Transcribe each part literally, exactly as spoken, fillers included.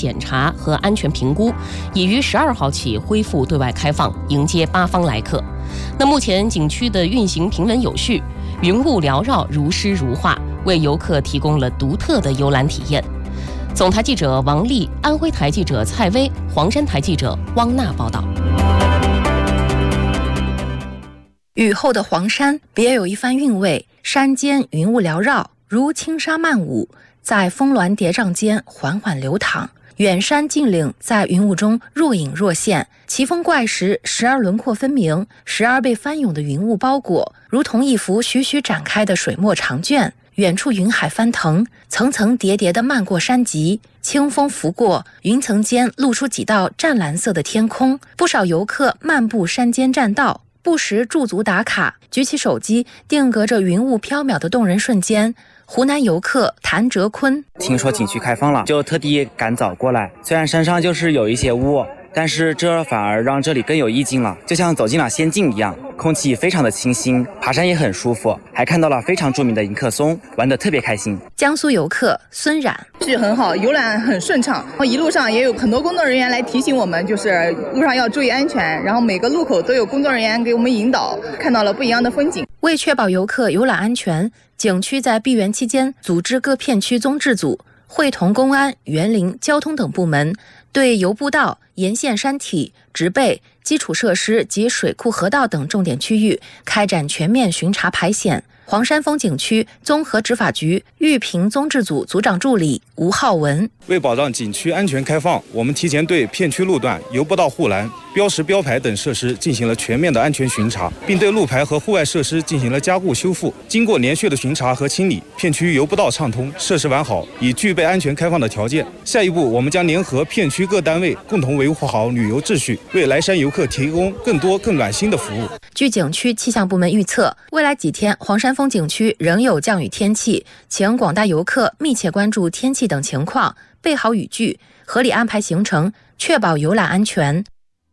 检查和安全评估，已于十二号起恢复对外开放，迎接八方来客。那目前景区的运行平稳有序，云雾缭绕，如诗如画，为游客提供了独特的游览体验。总台记者王丽，安徽台记者蔡薇，黄山台记者汪娜报道。 雨后的黄山别有一番韵味，山间云雾缭绕，如轻纱漫舞，在峰峦叠嶂间缓缓流淌。远山近岭在云雾中若隐若现，奇峰怪石时而轮廓分明，时而被翻涌的云雾包裹，如同一幅徐徐展开的水墨长卷。远处云海翻腾，层层叠叠地漫过山脊，清风拂过，云层间露出几道湛蓝色的天空。不少游客漫步山间栈道，不时驻足打卡，举起手机定格着云雾飘渺的动人瞬间。湖南游客谭哲坤， 听说景区开放了，就特地赶早过来。虽然山上就是有一些雾，但是这反而让这里更有意境了，就像走进了仙境一样。空气非常的清新，爬山也很舒服，还看到了非常著名的迎客松，玩得特别开心。 江苏游客孙冉， 是很好，游览很顺畅，然后一路上也有很多工作人员来提醒我们，就是路上要注意安全，然后每个路口都有工作人员给我们引导，看到了不一样的风景。 为确保游客游览安全，景区在闭园期间组织各片区综治组会同公安、园林、交通等部门，对游步道、沿线山体、植被、基础设施及水库、河道等重点区域开展全面巡查排险。黄山风景区综合执法局玉屏综治组组长助理吴浩文， 为保障景区安全开放，我们提前对片区路段、游步道护栏、标识标牌等设施进行了全面的安全巡查，并对路牌和户外设施进行了加固修复。经过连续的巡查和清理，片区游步道畅通，设施完好，已具备安全开放的条件。下一步，我们将联合片区各单位，共同维护好旅游秩序，为来山游客提供更多更暖心的服务。 据景区气象部门预测，未来几天黄山风景区仍有降雨天气，请广大游客密切关注天气等情况，备好雨具，合理安排行程，确保游览安全。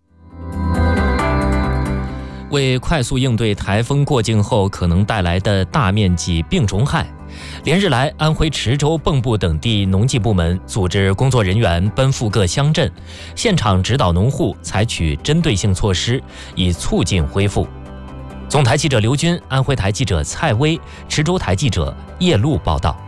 为快速应对台风过境后可能带来的大面积病虫害，连日来，安徽池州、蚌埠等地农技部门组织工作人员奔赴各乡镇，现场指导农户采取针对性措施，以促进恢复。总台记者刘军，安徽台记者蔡薇，池州台记者叶璐报道。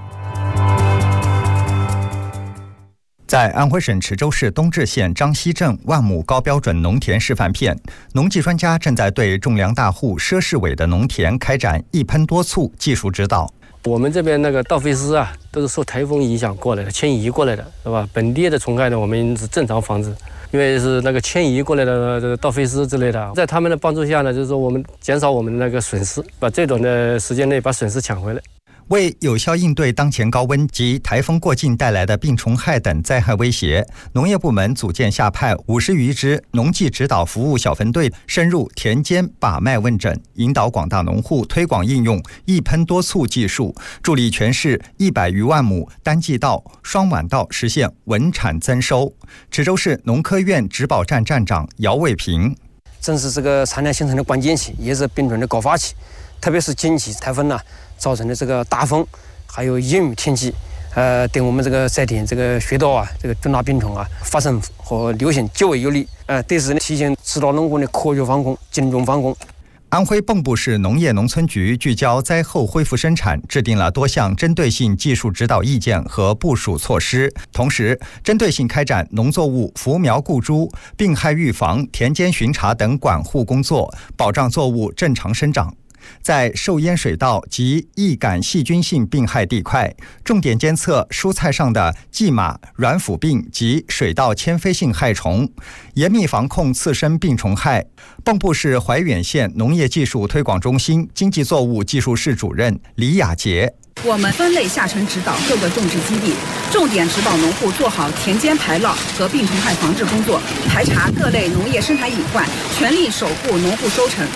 在安徽省池州市东至县张溪镇万亩高标准农田示范片，农技专家正在对种粮大户佘世伟的农田开展一喷多促技术指导。 我们这边那个稻飞丝啊，都是受台风影响过来的，迁移过来的，是吧？本地的虫害呢，我们是正常防治，因为是那个迁移过来的这个稻飞丝之类的，在他们的帮助下呢，就是说我们减少我们的那个损失，把最短的时间内把损失抢回来。 为有效应对当前高温及台风过境带来的病虫害等灾害威胁，农业部门组建下派五十余支农技指导服务小分队，深入田间把脉问诊，引导广大农户推广应用一喷多促技术，助力全市一百余万亩单季稻、双晚稻实现稳产增收。池州市农科院植保站站长姚卫平， 正是这个产量形成的关键期，也是病虫的高发期，特别是近期台风呢、啊、造成的这个大风，还有阴雨天气，呃，对我们这个在田这个穴道啊，这个重大病虫啊发生和流行极为有利。呃，对此呢，提醒指导农户的科学防控、精准防控。 安徽蚌埠市农业农村局聚焦灾后恢复生产，制定了多项针对性技术指导意见和部署措施，同时针对性开展农作物扶苗固株、病害预防、田间巡查等管护工作，保障作物正常生长。在受淹水稻及易感细菌性病害地块，重点监测蔬菜上的蓟马、软腐病及水稻迁飞性害虫，严密防控次生病虫害。蚌埠市怀远县农业技术推广中心经济作物技术室主任李雅杰， 我们分类下沉指导各个种植基地，重点指导农户做好田间排涝和病虫害防治工作，排查各类农业生产隐患，全力守护农户收成。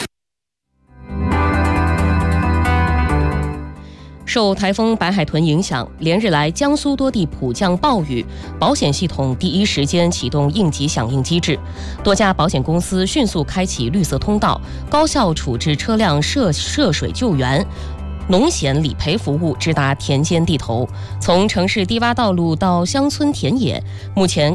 受台风白海豚影响，连日来江苏多地普降暴雨，保险系统第一时间启动应急响应机制，多家保险公司迅速开启绿色通道，高效处置车辆涉涉水救援。农险理赔服务直达田间地头，从城市低洼道路到乡村田野，目前